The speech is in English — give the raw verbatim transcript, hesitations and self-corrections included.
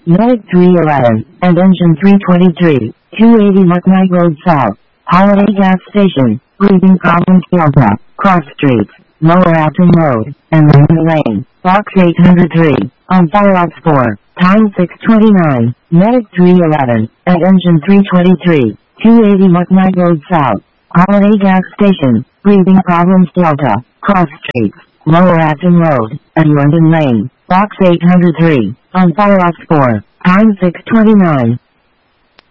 Medic three eleven, and Engine three twenty-three, two eighty Marknight Road South, Holiday Gas Station, Breathing Problems Delta, Cross Streets, Lower Alton Road, and London Lane, Box eight hundred three, on Firefox four, time six twenty-nine, Medic three eleven, and Engine three twenty-three, two eighty Marknight Road South, Holiday Gas Station, Breathing Problems Delta, Cross Streets, Lower Alton Road, and London Lane, Box eight hundred three, on Firefox four, time six twenty-nine.